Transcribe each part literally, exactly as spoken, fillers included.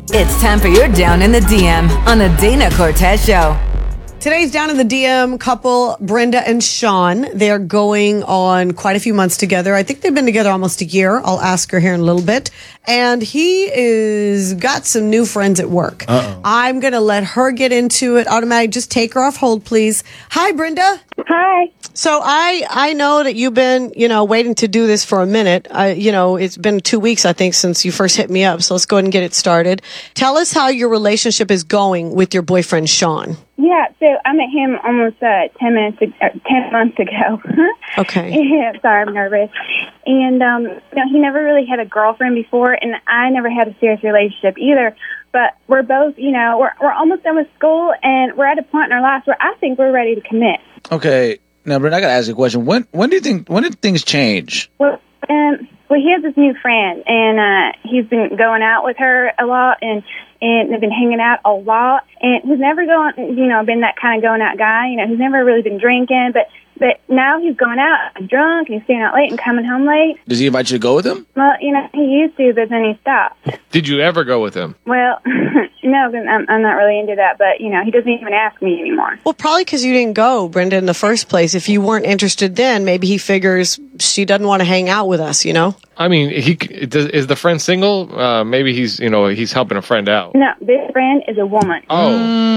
It's time for your Down in the D M on the Dana Cortez Show. Today's Down in the D M couple, Brenda and Sean. They're going on quite a few months together. I think they've been together almost a year. I'll ask her here in a little bit. And he is got some new friends at work. Uh-oh. I'm going to let her get into it. Automatic, just take her off hold, please. Hi, Brenda. Hi. So I, I know that you've been, you know, waiting to do this for a minute. I, you know, it's been two weeks, I think, since you first hit me up. So let's go ahead and get it started. Tell us how your relationship is going with your boyfriend, Sean. Yeah, so I met him almost uh, ten minutes, uh, ten months ago. Okay. Yeah, sorry, I'm nervous. And um, you know, he never really had a girlfriend before, and I never had a serious relationship either. But we're both, you know, we're we're almost done with school, and we're at a point in our lives where I think we're ready to commit. Okay, now, Brent, I got to ask you a question. When when do you think when did things change? Well, um, well, he has this new friend, and uh, he's been going out with her a lot, and. And they've been hanging out a lot. And he's never going, you know, been that kind of going out guy. You know, he's never really been drinking. But but now he's going out and drunk and he's staying out late and coming home late. Does he invite you to go with him? Well, you know, he used to, but then he stopped. Did you ever go with him? Well, no, I'm, I'm not really into that. But, you know, he doesn't even ask me anymore. Well, probably because you didn't go, Brenda, in the first place. If you weren't interested then, maybe he figures she doesn't want to hang out with us, you know? I mean, he does, is the friend single? Uh, maybe he's, you know, he's helping a friend out. No, this friend is a woman. Oh.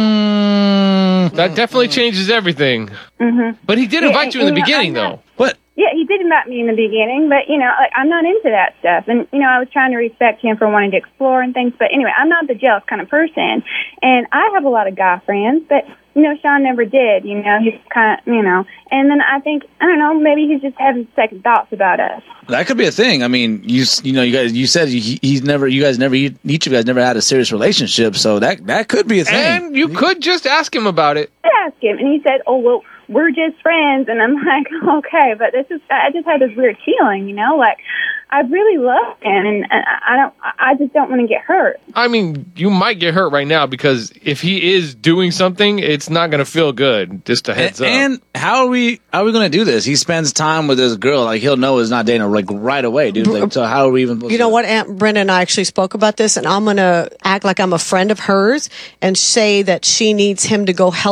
Mm. That definitely changes everything. Mm-hmm. But he did Yeah, invite you in the and, you know, beginning, I'm not- though. What? Yeah, he did invite me in the beginning, but, you know, like, I'm not into that stuff. And, you know, I was trying to respect him for wanting to explore and things. But anyway, I'm not the jealous kind of person. And I have a lot of guy friends, but, you know, Sean never did. You know, he's kind of, you know. And then I think, I don't know, maybe he's just having second thoughts about us. That could be a thing. I mean, you you know, you guys, you said he, he's never, you guys never, each of you guys never had a serious relationship, so that that could be a thing. And you could just ask him about it. I asked him, and he said, oh, well, we're just friends. And I'm like, okay, but this is, I just had this weird feeling, you know, like, I really love him, and I don't, I just don't want to get hurt. I mean, you might get hurt right now because if he is doing something, it's not going to feel good. Just a heads and, up. And how are we, how are we going to do this? He spends time with this girl, like he'll know it's not Dana, like right away, dude. Like, so how are we even supposed You to know do what, Aunt Brenda and I actually spoke about this, and I'm going to act like I'm a friend of hers and say that she needs him to go help